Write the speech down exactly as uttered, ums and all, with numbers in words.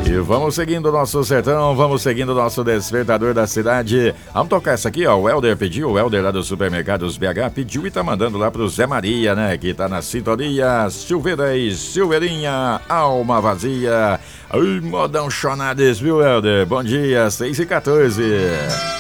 E vamos seguindo o nosso sertão, vamos seguindo o nosso despertador da cidade. Vamos tocar essa aqui, ó. O Helder pediu, o Helder lá do Supermercados B H pediu e tá mandando lá pro Zé Maria, né? Que tá na sintonia. Silveira e Silveirinha, alma vazia. Ai, modão chonades, viu, Helder? Bom dia, seis e quatorze.